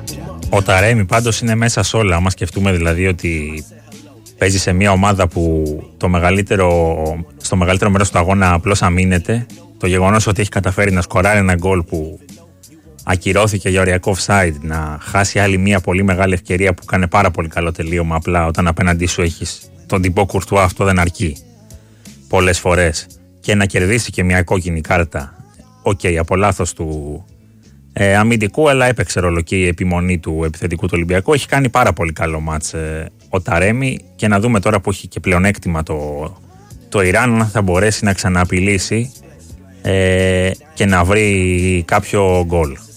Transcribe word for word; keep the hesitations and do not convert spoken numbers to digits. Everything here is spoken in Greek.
Ο Ταρέμι πάντως είναι μέσα σε όλα. Άμα σκεφτούμε δηλαδή ότι παίζει σε μια ομάδα που το μεγαλύτερο, στο μεγαλύτερο μέρος του αγώνα απλώς αμήνεται, το γεγονός ότι έχει καταφέρει να σκοράρει ένα γκολ που ακυρώθηκε για οριακό offside, να χάσει άλλη μια πολύ μεγάλη ευκαιρία που κάνει πάρα πολύ καλό τελείωμα, απλά όταν απέναντί σου έχεις τον τυπό Κουρτουά, αυτό δεν αρκεί πολλές φορές, και να κερδίσει και μια κόκκινη κάρτα, οκ, okay, από λάθος του ε, αμυντικού, αλλά έπαιξε ρόλο και η επιμονή του επιθετικού του Ολυμπιακού. Έχει κάνει πάρα πολύ καλό μάτς ε, ο Ταρέμι, και να δούμε τώρα που έχει και πλεονέκτημα το, το Ιράν, αν θα μπορέσει να ξανααπειλήσει ε, και να βρει κάποιο γκολ.